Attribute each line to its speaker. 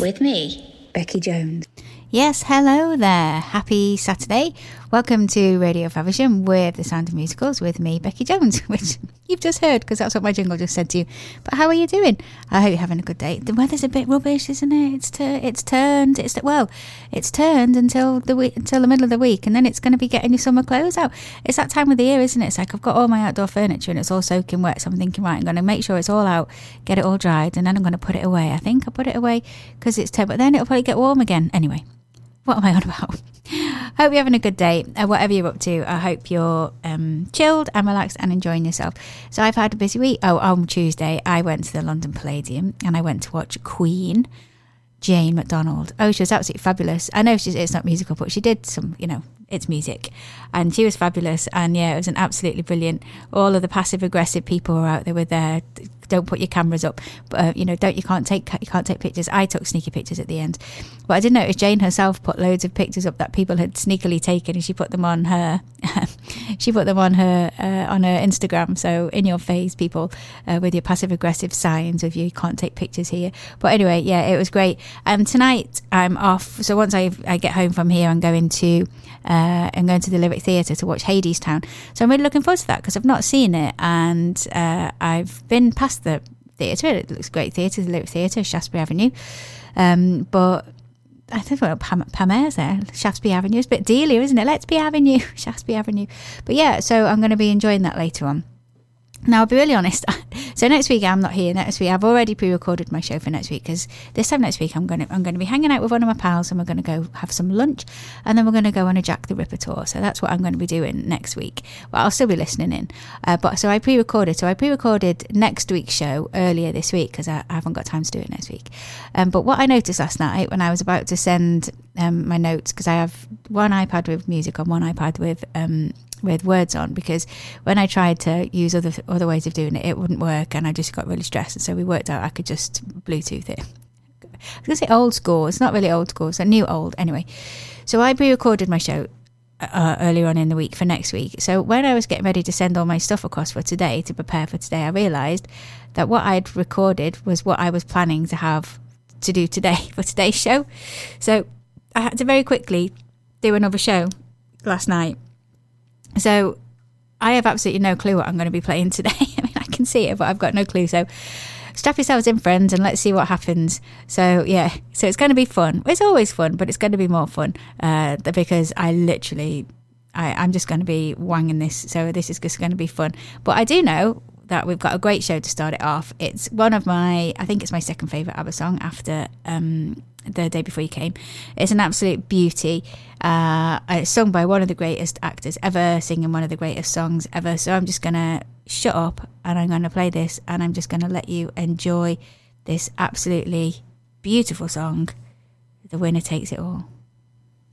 Speaker 1: With me, Becky Jones.
Speaker 2: Yes, hello there. Happy Saturday. Welcome to Radio Faversham with The Sound of Musicals with me, Becky Jones, which you've just heard because that's what my jingle just said to you. But how are you doing? I hope you're having a good day. The weather's a bit rubbish, isn't it? It's turned until the middle of the week, and then it's going to be getting your summer clothes out. It's that time of the year, isn't it? It's like I've got all my outdoor furniture and it's all soaking wet, so I'm thinking, right, I'm going to make sure it's all out, get it all dried, and then I'm going to put it away. I think I'll put it away because it's turned, but then it'll probably get warm again. Anyway. What am I on about? Hope you're having a good day, whatever you're up to. I hope you're chilled and relaxed and enjoying yourself. So I've had a busy week. On Tuesday, I went to the London Palladium and I went to watch Queen, Jane McDonald. She was absolutely fabulous. I know it's not musical, but she did some, it's music. And she was fabulous. And yeah, it was an absolutely brilliant. All of the passive-aggressive people were out there with their... Don't put your cameras up, but you can't take pictures. I took sneaky pictures at the end, but I did notice Jane herself put loads of pictures up that people had sneakily taken, and she put them on her on her Instagram. So in your face, people, with your passive aggressive signs of you can't take pictures here. But anyway, yeah, it was great. And tonight I'm off. So once I get home from here, I'm going to the Lyric Theatre to watch Hadestown. So I'm really looking forward to that because I've not seen it, and I've been past the theatre. It looks great theatre, the Lyric Theatre, Shaftesbury Avenue. But I think Pamer's there, Shaftesbury Avenue. It's a bit dealier, isn't it? Let's be Avenue, Shaftesbury Avenue. But yeah, so I'm going to be enjoying that later on. Now, I'll be really honest. So next week I'm not here. Next week I've already pre-recorded my show for next week because this time next week I'm going to be hanging out with one of my pals and we're going to go have some lunch and then we're going to go on a Jack the Ripper tour. So that's what I'm going to be doing next week. Well, I'll still be listening in. So I pre-recorded next week's show earlier this week because I haven't got time to do it next week. But what I noticed last night when I was about to send my notes, because I have one iPad with music on, one iPad with words on, because when I tried to use other ways of doing it, it wouldn't work and I just got really stressed, and so we worked out I could just Bluetooth it. I was going to say old school, it's not really old school, it's a new old. Anyway, so I pre-recorded my show earlier on in the week for next week. So when I was getting ready to send all my stuff across for today to prepare for today, I realised that what I'd recorded was what I was planning to have to do today for today's show. So I had to very quickly do another show last night. So I have absolutely no clue what I'm going to be playing today. I mean, I can see it, but I've got no clue. So strap yourselves in, friends, and let's see what happens. So yeah, so it's going to be fun. It's always fun, but it's going to be more fun because I'm just going to be wanging this. So this is just going to be fun. But I do know that we've got a great show to start it off. It's I think it's my second favourite ABBA song after The Day Before You Came. It's an absolute beauty. It's sung by one of the greatest actors ever, singing one of the greatest songs ever. So I'm just going to shut up and I'm going to play this and I'm just going to let you enjoy this absolutely beautiful song. The Winner Takes It All.